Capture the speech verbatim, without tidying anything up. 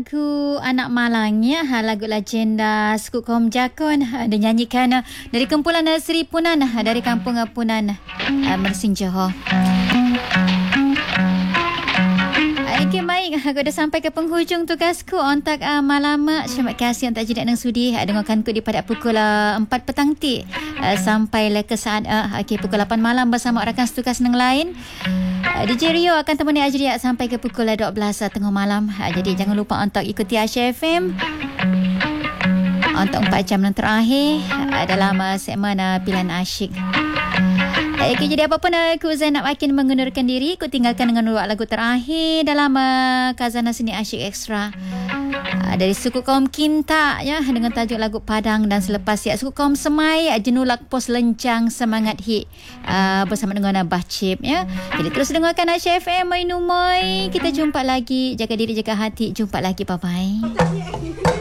lagu Anak Malang ya, lagu legenda suku kaum Jakun, dinyanyikan dari kumpulan Seri Punan dari kampung Punan, Mersing Johor. Okay, baik. Aku dah sampai ke penghujung tugasku untuk uh, malam. Terima kasih untuk jidat dan sudi dengarkanku di pada pukul uh, empat petang ti uh, sampai ke saat uh, okay, pukul lapan malam bersama rakan setugas yang lain. Uh, D J Rio akan temani Ajriat sampai ke pukul dua belas uh, tengah malam. Uh, jadi jangan lupa untuk ikuti Aisyah F M untuk empat jam yang terakhir uh, dalam uh, segmen uh, Pilihan Asyik. Okay, jadi apapun aku Zainab Akin mengundurkan diri. Aku tinggalkan dengan dua lagu terakhir dalam uh, Khazanah Seni Asyik Extra uh, dari suku kaum Kinta ya, dengan tajuk lagu Padang. Dan selepas ya suku kaum Semai, Jenulak Pos Lencang Semangat Hit uh, bersama dengan Abah Cip ya. Jadi terus dengarkan Aisyah F M. Moi Numoy. Kita jumpa lagi. Jaga diri, jaga hati. Jumpa lagi. Bye bye.